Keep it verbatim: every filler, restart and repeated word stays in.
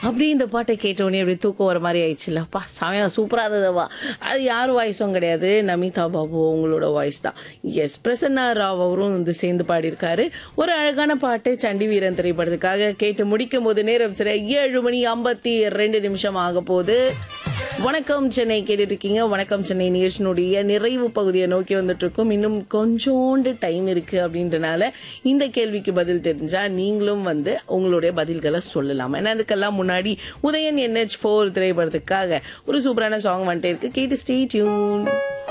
அப்படி இந்த பாட்டை கேட்டோடனே அப்படி தூக்கம் வர மாதிரி ஆயிடுச்சுல்லப்பா, செமையா சூப்பரா இருந்ததுவா. அது யார் வாய்ஸும் கிடையாது, நமிதா பாபு உங்களோட வாய்ஸ் தான். எஸ், பிரசன்னா ராவ் அவரும் வந்து சேர்ந்து பாடியிருக்காரு. ஒரு அழகான பாட்டு சண்டி வீரன் திரைப்படத்துக்காக கேட்டு முடிக்கும் போது நேரம் சரி ஏழு மணி ஐம்பத்தி ரெண்டு நிமிஷம் ஆக போகுது. வணக்கம் சென்னை கேட்டுட்டு இருக்கீங்க. வணக்கம் சென்னை நிகழ்ச்சியினுடைய நிறைவு பகுதியை நோக்கி வந்துட்டு இருக்கோம். இன்னும் கொஞ்சோண்டு டைம் இருக்கு அப்படின்றனால இந்த கேள்விக்கு பதில் தெரிஞ்சா நீங்களும் வந்து உங்களுடைய பதில்களை சொல்லலாம். ஏன்னா அதுக்கெல்லாம் முன்னாடி உதயன் என்ஹெச் ஃபோர் திரைப்படத்துக்காக ஒரு சூப்பரான சாங் வந்துட்டே இருக்கு. கேட்டு ஸ்டே டியூன்.